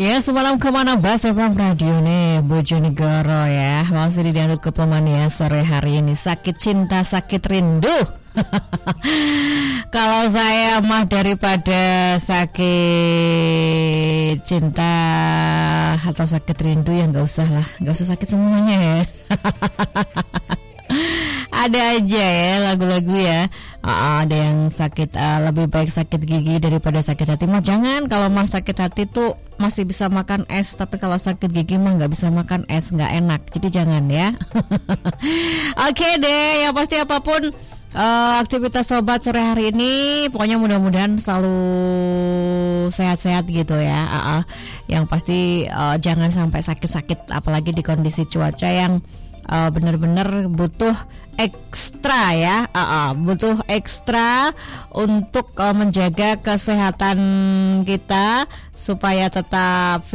Ya semalam kemana Bas FM Radio nih Bojonegoro ya. Masih di Dangdut Keplemania sore hari ini. Sakit cinta, sakit rindu. Kalau saya mah daripada sakit cinta atau sakit rindu ya nggak usah lah, nggak usah sakit semuanya ya. Ada aja ya lagu-lagu ya. Ada yang sakit, lebih baik sakit gigi daripada sakit hati. Mah jangan, kalau mah sakit hati tuh masih bisa makan es, tapi kalau sakit gigi mah nggak bisa makan es, nggak enak. Jadi jangan ya. Oke deh, ya pasti apapun aktivitas sobat sore hari ini, pokoknya mudah-mudahan selalu sehat-sehat gitu ya. Yang pasti jangan sampai sakit-sakit, apalagi di kondisi cuaca yang benar-benar butuh ekstra ya, butuh ekstra untuk menjaga kesehatan kita supaya tetap